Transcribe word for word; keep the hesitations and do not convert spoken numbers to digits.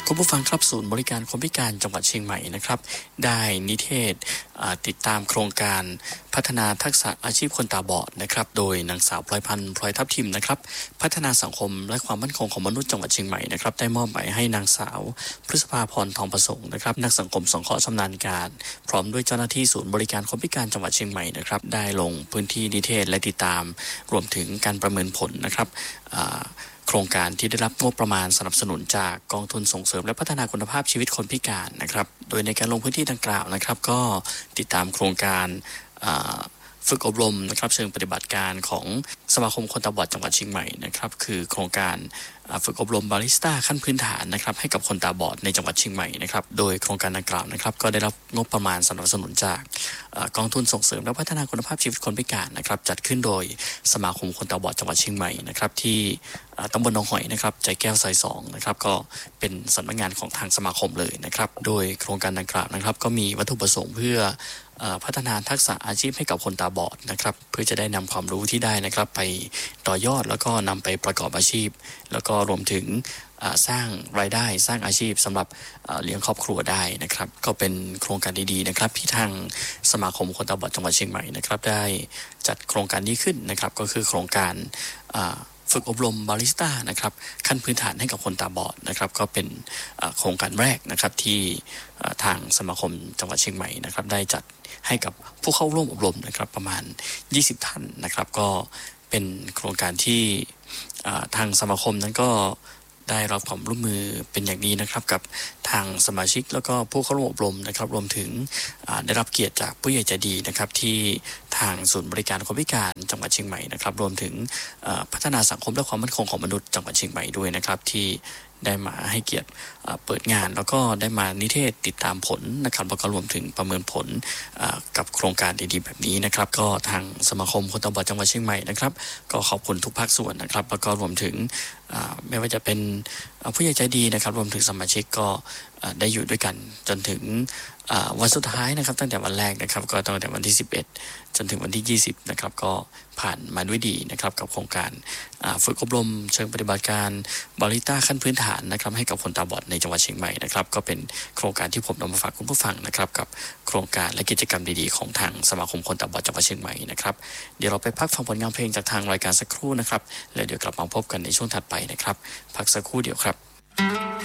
คุณผู้ฟังครับศูนย์บริการคนพิการจังหวัดเชียงใหม่นะครับได้นิเทศติดตามโครงการพัฒนาทักษะอาชีพคนตาบอดนะครับโดยนางสาวพลอยพันธ์พลอยทับทิมนะครับพัฒนาสังคมและความมั่นคงของมนุษย์จังหวัดเชียงใหม่นะครับได้มอบหมายให้นางสาวพฤษภาพรทองประสงค์นะครับนักสังคมสงเคราะห์ชำนาญการพร้อมด้วยเจ้าหน้าที่ศูนย์บริการคนพิการจังหวัดเชียงใหม่นะครับได้ลงพื้นที่นิเทศและติดตามรวมถึงการประเมินผลนะครับโครงการที่ได้รับงบประมาณสนับสนุนจากกองทุนส่งเสริมและพัฒนาคุณภาพชีวิตคนพิการนะครับโดยในการลงพื้นที่ดังกล่าวนะครับก็ติดตามโครงการฝึกอบรมนะครับเชิงปฏิบัติการของสมาคมคนตาบอดจังหวัดเชียงใหม่นะครับคือโครงการฝึกอบรมบาริสต้าขั้นพื้นฐานนะครับให้กับคนตาบอดในจังหวัดเชียงใหม่นะครับโดยโครงการดังกล่าวนะครับก็ได้รับงบประมาณสนับสนุนจากกองทุนส่งเสริมและพัฒนาคุณภาพชีวิตคนพิการนะครับจัดขึ้นโดยสมาคมคนตาบอดจังหวัดเชียงใหม่นะครับที่ตำบลหนองหอยนะครับใจแก้วซอยสองนะครับก็เป็นสำนักงานของทางสมาคมเลยนะครับโดยโครงการดังกล่าวนะครับก็มีวัตถุประสงค์เพื่อพัฒนาทักษะอาชีพให้กับคนตาบอดนะครับเพื่อจะได้นำความรู้ที่ได้นะครับไปต่อยอดแล้วก็นำไปประกอบอาชีพแล้วก็รวมถึงสร้างรายได้สร้างอาชีพสำหรับเลี้ยงครอบครัวได้นะครับก็เป็นโครงการดีๆนะครับที่ทางสมาคมคนตาบอดจังหวัดเชียงใหม่นะครับได้จัดโครงการนี้ขึ้นนะครับก็คือโครงการฝึกอบรมบาริสต้านะครับขั้นพื้นฐานให้กับคนตาบอดนะครับก็เป็นโครงการแรกนะครับที่ทางสมาคมจังหวัดเชียงใหม่นะครับได้จัดให้กับผู้เข้าร่วมอบรมนะครับประมาณยี่สิบท่านนะครับก็เป็นโครงการที่ทางสมาคมนั้นก็ได้รับความร่วมมือเป็นอย่างดีนะครับกับทางสมาชิกแล้วก็ผู้เข้าร่วมอบรมนะครับรวมถึงได้รับเกียรติจากผู้ใหญ่ใจดีนะครับที่ทางศูนย์บริการคนพิการจังหวัดเชียงใหม่นะครับรวมถึงพัฒนาสังคมและความมั่นคงของมนุษย์จังหวัดเชียงใหม่ด้วยนะครับที่ได้มาให้เกียรติเปิดงานแล้วก็ได้มานิเทศติดตามผลนะครับแล้วก็รวมถึงประเมินผลกับโครงการดีๆแบบนี้นะครับก็ทางสมาคมคนตาบอดจังหวัดเชียงใหม่นะครับก็ขอบคุณทุกภาคส่วนนะครับแล้วก็รวมถึงไม่ว่าจะเป็นผู้ใหญ่ใจดีนะครับรวมถึงสมาชิกก็ได้อยู่ด้วยกันจนถึงวันสุดท้ายนะครับตั้งแต่วันแรกนะครับก็ตั้งแต่วันที่สิบเอ็ดจนถึงวันที่ยี่สิบนะครับก็ผ่านมาด้วยดีนะครับกับโครงการฝึกอบรมเชิงปฏิบัติการบาริสต้าขั้นพื้นฐานนะครับให้กับคนตาบอดในจังหวัดเชียงใหม่นะครับก็เป็นโครงการที่ผมนำมาฝากคุณผู้ฟังนะครับกับโครงการและกิจกรรมดีๆของทางสมาคมคนตาบอดจังหวัดเชียงใหม่นะครับเดี๋ยวเราไปพักฟังผลงานเพลงจากทางรายการสักครู่นะครับแล้วเดี๋ยวกลับมาพบกันในช่วงถัดไปนะครับพักสักครู่เดียวครับ